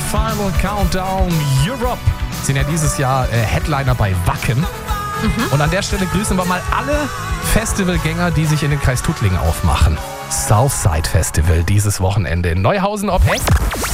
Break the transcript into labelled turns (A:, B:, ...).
A: Final Countdown Europe. Sind ja dieses Jahr Headliner bei Wacken. Und an der Stelle grüßen wir mal alle Festivalgänger, die sich in den Kreis Tuttlingen aufmachen. Southside Festival dieses Wochenende in Neuhausen ob Heck.